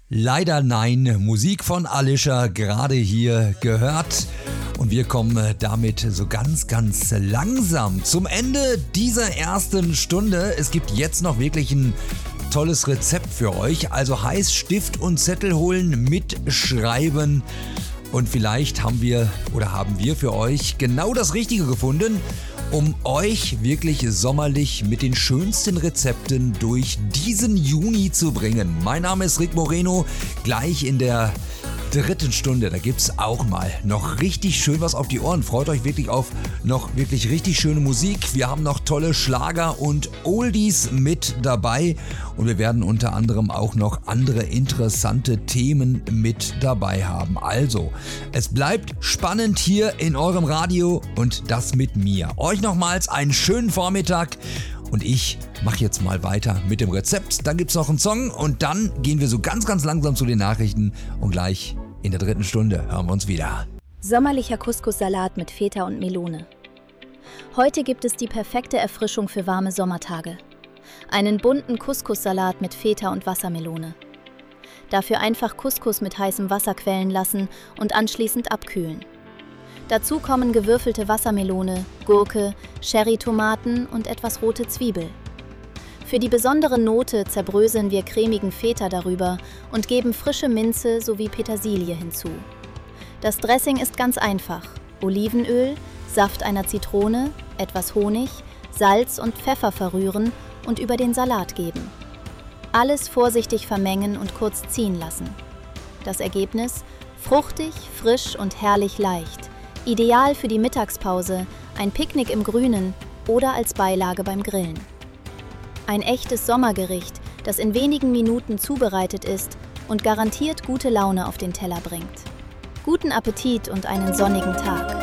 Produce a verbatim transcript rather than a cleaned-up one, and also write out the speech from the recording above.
Leider nein, Musik von Alicia gerade hier gehört. Und wir kommen damit so ganz, ganz langsam zum Ende dieser ersten Stunde. Es gibt jetzt noch wirklich ein tolles Rezept für euch. Also heißt Stift und Zettel holen, mitschreiben. Und vielleicht haben wir oder haben wir für euch genau das Richtige gefunden, um euch wirklich sommerlich mit den schönsten Rezepten durch diesen Juni zu bringen. Mein Name ist Rick Moreno, gleich in der dritten Stunde, da gibt's auch mal noch richtig schön was auf die Ohren. Freut euch wirklich auf noch wirklich richtig schöne Musik. Wir haben noch tolle Schlager und Oldies mit dabei und wir werden unter anderem auch noch andere interessante Themen mit dabei haben. Also, es bleibt spannend hier in eurem Radio und das mit mir. Euch nochmals einen schönen Vormittag. Und ich mache jetzt mal weiter mit dem Rezept. Dann gibt es noch einen Song und dann gehen wir so ganz, ganz langsam zu den Nachrichten. Und gleich in der dritten Stunde hören wir uns wieder. Sommerlicher Couscous-Salat mit Feta und Melone. Heute gibt es die perfekte Erfrischung für warme Sommertage. Einen bunten Couscous-Salat mit Feta und Wassermelone. Dafür einfach Couscous mit heißem Wasser quellen lassen und anschließend abkühlen. Dazu kommen gewürfelte Wassermelone, Gurke, Cherrytomaten und etwas rote Zwiebel. Für die besondere Note zerbröseln wir cremigen Feta darüber und geben frische Minze sowie Petersilie hinzu. Das Dressing ist ganz einfach: Olivenöl, Saft einer Zitrone, etwas Honig, Salz und Pfeffer verrühren und über den Salat geben. Alles vorsichtig vermengen und kurz ziehen lassen. Das Ergebnis: fruchtig, frisch und herrlich leicht. Ideal für die Mittagspause, ein Picknick im Grünen oder als Beilage beim Grillen. Ein echtes Sommergericht, das in wenigen Minuten zubereitet ist und garantiert gute Laune auf den Teller bringt. Guten Appetit und einen sonnigen Tag.